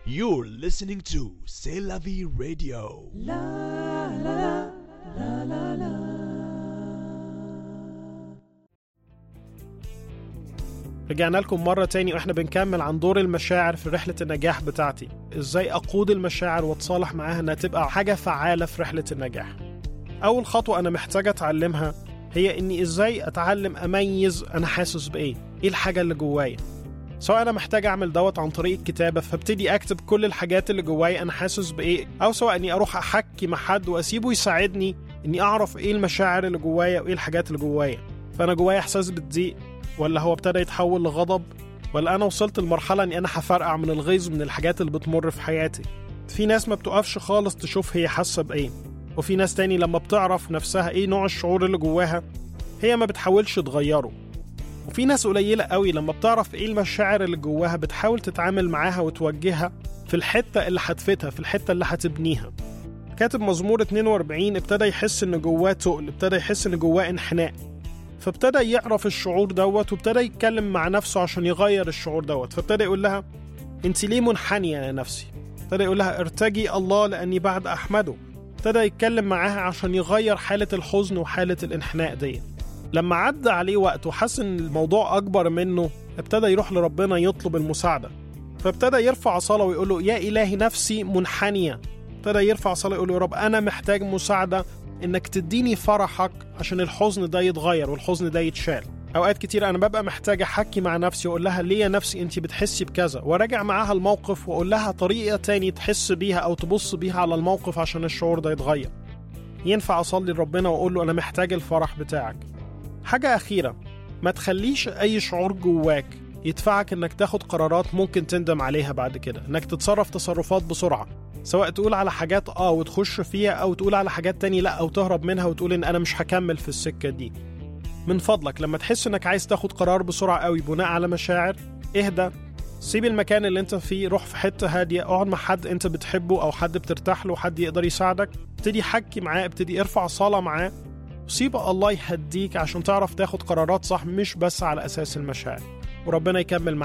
You're listening to C'est la vie radio. رجعنا لكم مرة تاني وإحنا بنكمل عن دور المشاعر في رحلة النجاح بتاعتي. إزاي أقود المشاعر وأتصالح معاها إنها تبقى حاجة فعالة في رحلة النجاح. أول خطوة أنا محتاجة أتعلمها هي إني إزاي أتعلم أميز أنا حاسس بإيه، إيه الحاجة اللي جوايا. سواء أنا محتاج أعمل دوت عن طريق الكتابة فابتدي أكتب كل الحاجات اللي جوايا أنا حاسس بإيه، أو سواء إني أروح أحكي مع حد وأسيبه يساعدني إني أعرف إيه المشاعر اللي جوايا وإيه الحاجات اللي جوايا. فأنا جوايا إحساس بالضيق، ولا هو ابتدى يتحول لغضب، ولا أنا وصلت لمرحلة إني أنا هفرقع من الغيظ من الحاجات اللي بتمر في حياتي. في ناس ما بتقفش خالص تشوف هي حاسة بإيه، وفي ناس تاني لما بتعرف نفسها إيه نوع الشعور اللي جواها هي ما بتحاولش تغيره. وفي ناس قليلة قوي لما بتعرف إيه المشاعر اللي جواها بتحاول تتعامل معاها وتوجهها في الحتة اللي هتفتها، في الحتة اللي هتبنيها. كاتب مزمور 42 ابتدى يحس إن جواه تقل، ابتدى يحس إن جواه انحناء، فابتدى يعرف الشعور دوت وابتدى يتكلم مع نفسه عشان يغير الشعور دوت. فابتدى يقول لها انت ليه منحنية يا نفسي؟ ابتدى يقول لها ارتجي الله لأني بعد أحمده. ابتدى يتكلم معاها عشان يغير حالة الحزن وحالة الانحناء دي. لما عدى عليه وقت وحس ان الموضوع أكبر منه ابتدى يروح لربنا يطلب المساعدة. فابتدى يرفع صلاة ويقول له يا إلهي نفسي منحنية. ابتدى يرفع صلاة ويقول له يا رب أنا محتاج مساعدة إنك تديني فرحك عشان الحزن ده يتغير والحزن ده يتشال. أوقات كتير أنا ببقى محتاج أحكي مع نفسي وأقول لها ليه يا نفسي أنت بتحسي بكذا، وراجع معاها الموقف وأقول لها طريقة تاني تحس بيها أو تبص بيها على الموقف عشان الشعور ده يتغير. ينفع أصلي لربنا وأقول له أنا محتاج الفرح بتاعك. حاجة أخيرة، ما تخليش أي شعور جواك يدفعك إنك تاخد قرارات ممكن تندم عليها بعد كده، إنك تتصرف تصرفات بسرعة، سواء تقول على حاجات وتخش فيها أو تقول على حاجات تاني لا أو تهرب منها وتقول إن أنا مش هكمل في السكة دي. من فضلك لما تحس إنك عايز تاخد قرار بسرعة قوي بناء على مشاعر، اهدى، سيب المكان اللي انت فيه، روح في حتة هادية، اقعد مع حد انت بتحبه أو حد بترتاح له، حد يقدر يساعدك، ابتدي حكي معاه، ابتدي ارفع صلاة معاه، وسيب الله يهديك عشان تعرف تاخد قرارات صح مش بس على أساس المشاعر. وربنا يكمل معاك.